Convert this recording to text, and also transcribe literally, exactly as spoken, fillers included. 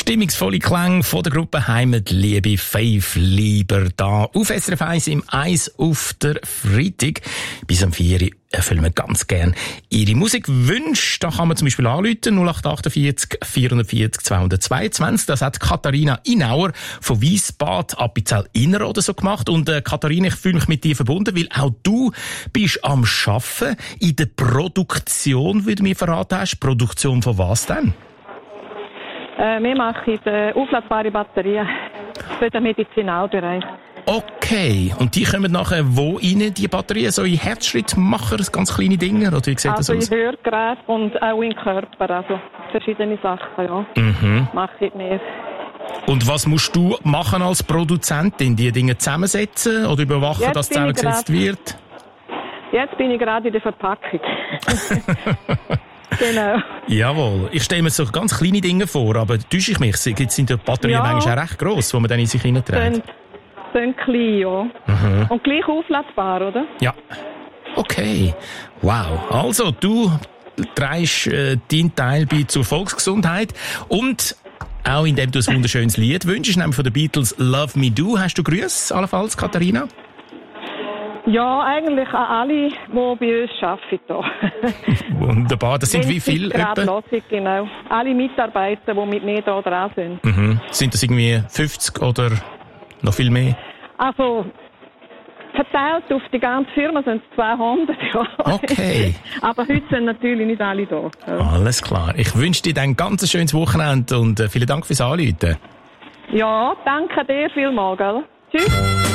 Stimmungsvolle Klänge von der Gruppe Heimatliebe Fünf Lieber da auf S R F eins im Eis auf der Freitag. Bis am vier Uhr erfüllen wir ganz gern Ihre Musikwünsche. Da kann man zum Beispiel anrufen, null acht achtundvierzig vierundvierzig zweihundertzweiundzwanzig. Das hat Katharina Inauer von Wiesbad Appenzell Innerrhoden so gemacht. Und äh, Katharina, ich fühle mich mit dir verbunden, weil auch du bist am Arbeiten in der Produktion, wie du mir verraten hast. Produktion von was denn? Äh, wir machen äh, aufladbare Batterien für den Medizinalbereich. Okay, und die kommen nachher wo rein, die Batterien? So in Herzschrittmacher, ganz kleine Dinge? Oder wie sieht also das aus? in Hörgeräten und auch in Körper, also verschiedene Sachen, ja. Mhm. Mache ich mehr. Und was musst du machen als Produzentin? Die Dinge zusammensetzen oder überwachen, Jetzt dass bin ich zusammengesetzt grad, wird? Jetzt bin ich gerade in der Verpackung. Genau. Jawohl. Ich stelle mir so ganz kleine Dinge vor, aber täusche ich mich? Sind die Batterien Ja. manchmal auch recht gross, die man dann in sich hineinträgt? Sind, sind klein, ja. Mhm. Und gleich aufladbar, oder? Ja. Okay. Wow. Also, du trägst äh, deinen Teil bei zur Volksgesundheit und auch indem du ein wunderschönes Lied wünschst, nämlich von den Beatles «Love Me Do». Hast du Grüße, allenfalls, Katharina? Ja, eigentlich an alle, die bei uns arbeiten. Wunderbar. Das sind wie viele? Gerade Losig, genau. Alle Mitarbeiter, die mit mir da dran sind. Mhm. Sind das irgendwie fünfzig oder noch viel mehr? Also, verteilt auf die ganze Firma sind es zweihundert, ja. Okay. Aber heute sind natürlich nicht alle da. Ja, Alles klar. Ich wünsche dir dann ein ganz schönes Wochenende und äh, vielen Dank fürs Anrufen. ja, danke dir vielmals, gell? Tschüss.